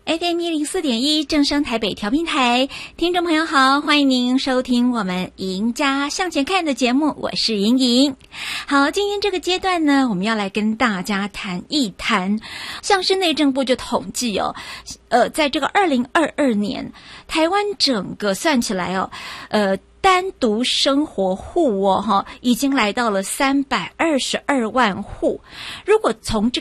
FM104.1正声台北调频台，听众朋友好，欢迎您收听我们赢家向前看的节目，我是莹莹。好，今天这个阶段呢，我们要来跟大家谈一谈，像是内政部就统计哦，在这个2022年，台湾整个算起来哦，单独生活户已经来到了322万户。如果从这